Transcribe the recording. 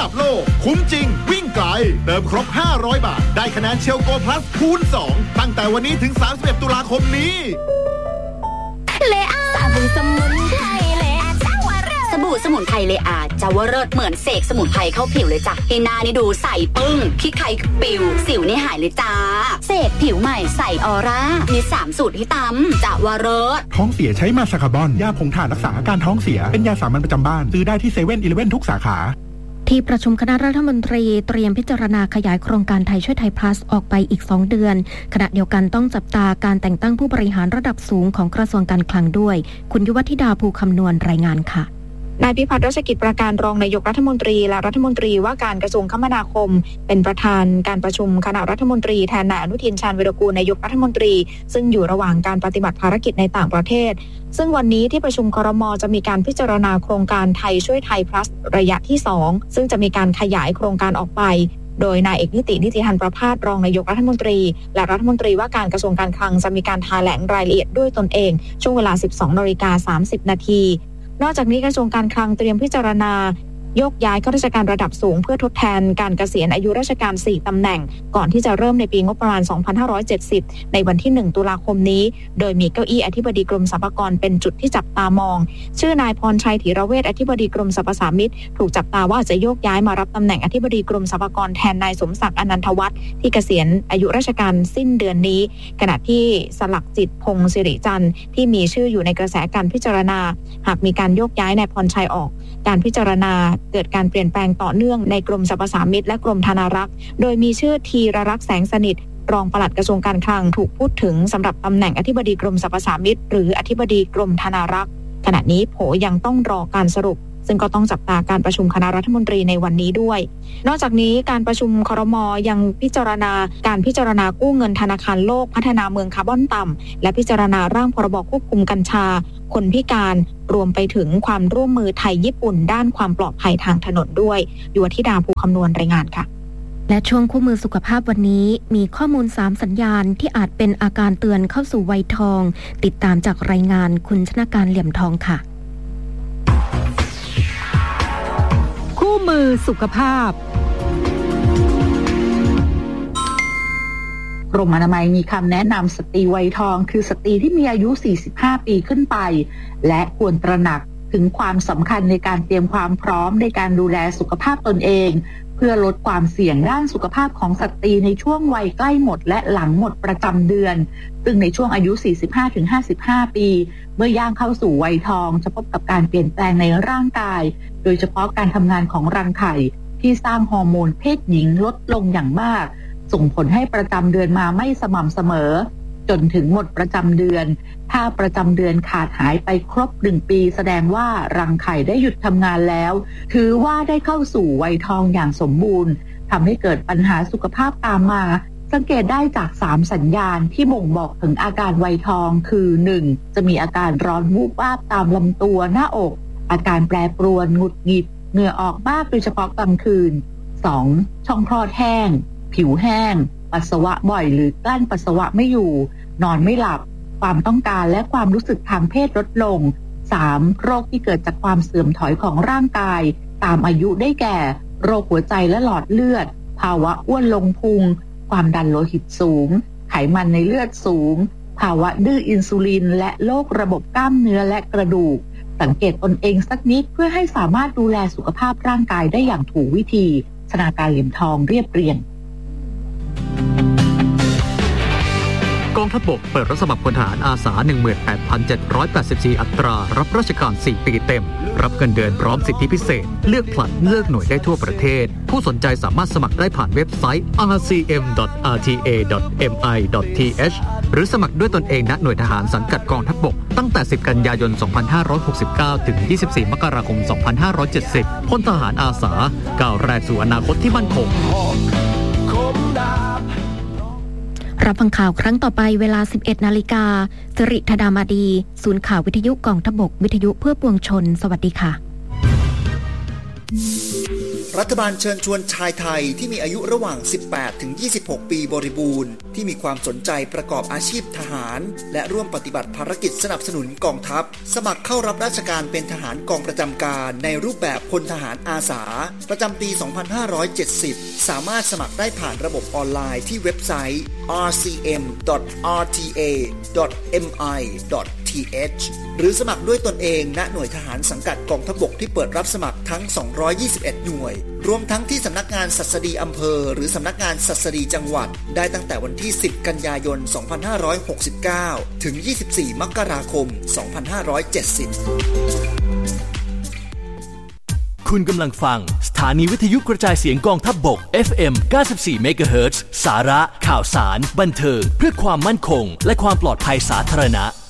ดับโลกคุ้มจริงวิ่งไกลเติมครบ500 บาทได้คะแนนเชลโกพลัสคูณ2ตั้งแต่วันนี้ถึง31ตุลาคมนี้เลอาสบู่สมุนไพรเลอาเจ้าวเริศสบู่สมุนไพรเลอาเจ้าวเริศเหมือนเสกสมุนไพรเข้าผิวเลยจ้ะให้หน้านี่ดูใสปึ้งขี้ไข่ปิวสิวนี่หายเลยจ้าเสกผิวใหม่ใสออร่ามี3สูตรให้ตำเจ้าวเริศท้องเสียใช้มาซาคาบอนยาผงถ่านรักษาอาการท้องเสียเป็นยาสามัญประจำบ้านซื้อได้ที่เซเว่นอีเลฟเว่นทุกสาขาที่ประชุมคณะรัฐมนตรีเตรียมพิจารณาขยายโครงการไทยช่วยไทย plus ออกไปอีก2เดือนขณะเดียวกันต้องจับตาการแต่งตั้งผู้บริหารระดับสูงของกระทรวงการคลังด้วยคุณยุวธิดาภูคำนวณรายงานค่ะนายพิพัฒน์รัชกิจประการรองนายกรัฐมนตรีและรัฐมนตรีว่าการกระทรวงคมนาคมเป็นประธานการประชุมคณะรัฐมนตรีแทนนายอนุทินชาญวิรากูลนายกรัฐมนตรีซึ่งอยู่ระหว่างการปฏิบัติภารกิจในต่างประเทศซึ่งวันนี้ที่ประชุมครม.จะมีการพิจารณาโครงการไทยช่วยไทย plus ระยะที่2ซึ่งจะมีการขยายโครงการออกไปโดยนายเอกนิติฮันประภาสรองนายกรัฐมนตรีและรัฐมนตรีว่าการกระทรวงการคลังจะมีการแถลงรายละเอียดด้วยตนเองช่วงเวลา 12:30 น.นอกจากนี้กระทรวงการคลังเตรียมพิจารณายกย้ายข้าราชการระดับสูงเพื่อทดแทนการเกษียณอายุราชการ4ตำแหน่งก่อนที่จะเริ่มในปีงบประมาณ2570ในวันที่1ตุลาคมนี้โดยมีเก้าอี้อธิบดีกรมสรรพากรเป็นจุดที่จับตามองชื่อนายพรชัยธีระเวชอธิบดีกรมสรรพสามิตถูกจับตาว่าจะโยกย้ายมารับตำแหน่งอธิบดีกรมสรรพากรแทนนายสมศักดิ์อนันทวัฒน์ที่เกษียณอายุราชการสิ้นเดือนนี้ขณะที่สลักจิตพงศ์สิริจันทร์ที่มีชื่ออยู่ในกระแสการพิจารณาหากมีการโยกย้ายนายพรชัยออกการพิจารณาเกิดการเปลี่ยนแปลงต่อเนื่องในกรมสรรพสามิตและกรมธนารักษ์โดยมีชื่อธีรรักษ์แสงสนิทรองปลัดกระทรวงการคลังถูกพูดถึงสำหรับตำแหน่งอธิบดีกรมสรรพสามิตหรืออธิบดีกรมธนารักษ์ขณะนี้โผยังต้องรอการสรุปซึ่งก็ต้องจับตาการประชุมคณะรัฐมนตรีในวันนี้ด้วยนอกจากนี้การประชุมครม.ยังพิจารณากู้เงินธนาคารโลกพัฒนาเมืองคาร์บอนต่ำและพิจารณาร่างพรบควบคุมกัญชาคนพิการรวมไปถึงความร่วมมือไทยญี่ปุ่นด้านความปลอดภัยทางถนนด้วยยุวธิดาภูคำนวณรายงานค่ะและช่วงคู่มือสุขภาพวันนี้มีข้อมูล3สัญญาณที่อาจเป็นอาการเตือนเข้าสู่วัยทองติดตามจากรายงานคุณชนาการเหลี่ยมทองค่ะคู่มือสุขภาพกรมอนามัยมีคำแนะนำสตรีวัยทองคือสตรีที่มีอายุ 45 ปีขึ้นไปและควรตระหนักถึงความสำคัญในการเตรียมความพร้อมในการดูแลสุขภาพตนเองเพื่อลดความเสี่ยงด้านสุขภาพของสตรีในช่วงวัยใกล้หมดและหลังหมดประจำเดือนซึ่งในช่วงอายุ 45-55 ปีเมื่อย่างเข้าสู่วัยทองจะพบกับการเปลี่ยนแปลงในร่างกายโดยเฉพาะการทำงานของรังไข่ที่สร้างฮอร์โมนเพศหญิงลดลงอย่างมากส่งผลให้ประจำเดือนมาไม่สม่ำเสมอจนถึงหมดประจำเดือนถ้าประจำเดือนขาดหายไปครบ1 ปีแสดงว่ารังไข่ได้หยุดทำงานแล้วถือว่าได้เข้าสู่วัยทองอย่างสมบูรณ์ทำให้เกิดปัญหาสุขภาพตามมาสังเกตได้จาก3สัญญาณที่บ่งบอกถึงอาการวัยทองคือ 1. จะมีอาการร้อนวูบวาบตามลำตัวหน้าอกอาการแปรปรวนหงุดหงิดเหงื่อออกมากโดยเฉพาะกลางคืน 2. ช่องคลอดแห้งผิวแห้งปัสสาวะบ่อยหรือกลั้นปัสสาวะไม่อยู่นอนไม่หลับความต้องการและความรู้สึกทางเพศลดลง 3. โรคที่เกิดจากความเสื่อมถอยของร่างกายตามอายุได้แก่โรคหัวใจและหลอดเลือดภาวะอ้วนลงพุงความดันโลหิตสูงไขมันในเลือดสูงภาวะดื้ออินซูลินและโรคระบบกล้ามเนื้อและกระดูกสังเกตตนเองสักนิดเพื่อให้สามารถดูแลสุขภาพร่างกายได้อย่างถูกวิธีชนาการเหลี่ยมทองเรียบเรียงกองทัพบกเปิดรับสมัครพลทหารอาสา 18,784 อัตรารับราชการ 4 ปีเต็มรับเงินเดือนพร้อมสิทธิพิเศษเลือกผลัดเลือกหน่วยได้ทั่วประเทศผู้สนใจสามารถสมัครได้ผ่านเว็บไซต์ rcm.rta.mi.th หรือสมัครด้วยตนเองณหน่วยทหารสังกัดกองทัพบกตั้งแต่ 10 กันยายน 2569 ถึง 24 มกราคม 2570 พลทหารอาสาก้าวแรกสู่อนาคตที่มั่นคงรับฟังข่าวครั้งต่อไปเวลา 11 นาฬิกาสิริธดามาดีศูนย์ข่าววิทยุกองทัพบกวิทยุเพื่อปวงชนสวัสดีค่ะรัฐบาลเชิญชวนชายไทยที่มีอายุระหว่าง 18-26 ปีบริบูรณ์ที่มีความสนใจประกอบอาชีพทหารและร่วมปฏิบัติภารกิจสนับสนุนกองทัพสมัครเข้ารับราชการเป็นทหารกองประจำการในรูปแบบพลทหารอาสาประจำปี 2570 สามารถสมัครได้ผ่านระบบออนไลน์ที่เว็บไซต์ rcm.rta.mi.th หรือสมัครด้วยตนเองณหน่วยทหารสังกัดกองทัพบกที่เปิดรับสมัครทั้ง 221 หน่วยรวมทั้งที่สำนักงานศัสดีอำเภอหรือสำนักงานศัสดีจังหวัดได้ตั้งแต่วันที่ 10 กันยายน 2569 ถึง 24 มกราคม 2570 คุณกำลังฟังสถานีวิทยุกระจายเสียงกองทัพบก FM 94 MHz สาระข่าวสารบันเทิงเพื่อความมั่นคงและความปลอดภัยสาธารณะ